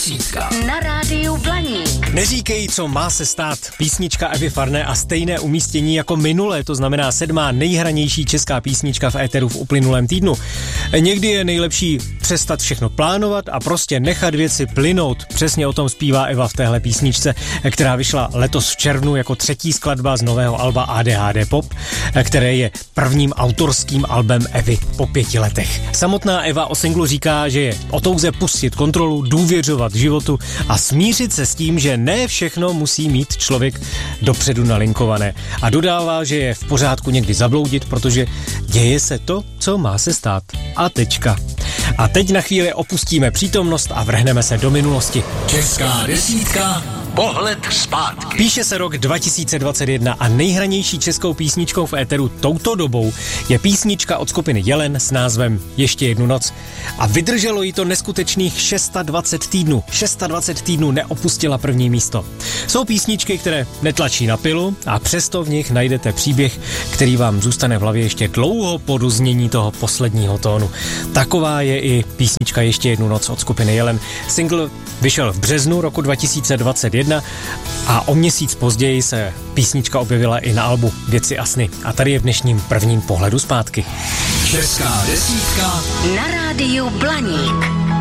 desítka na rádiu Blaník. Neříkej, co má se stát. Písnička Evy Farné a stejné umístění jako minule, to znamená 7. nejhranější česká písnička v éteru v uplynulém týdnu. Někdy je nejlepší přestat všechno plánovat a prostě nechat věci plynout. Přesně o tom zpívá Eva v téhle písničce, která vyšla letos v červnu jako 3. skladba z nového alba ADHD Pop, které je prvním autorským albem Evy po 5 letech. Samotná Eva o singlu říká, že je o touze pustit kontrolu, důvěřovat životu a smířit se s tím, že ne všechno musí mít člověk dopředu nalinkované. A dodává, že je v pořádku někdy zabloudit, protože děje se to, co má se stát. A tečka. A teď na chvíli opustíme přítomnost a vrhneme se do minulosti. Česká desítka. Pohled zpátky. Píše se rok 2021 a nejhranější českou písničkou v éteru touto dobou je písnička od skupiny Jelen s názvem Ještě jednu noc. A vydrželo jí to neskutečných 26 týdnů. 26 týdnů neopustila první místo. Jsou písničky, které netlačí na pilu a přesto v nich najdete příběh, který vám zůstane v hlavě ještě dlouho po doznění toho posledního tónu. Taková je i písnička Ještě jednu noc od skupiny Jelen. Single vyšel v březnu roku 2021 a o měsíc později se písnička objevila i na albu Věci a sny. A tady je v dnešním prvním pohledu zpátky. Česká desítka na rádiu Blaník.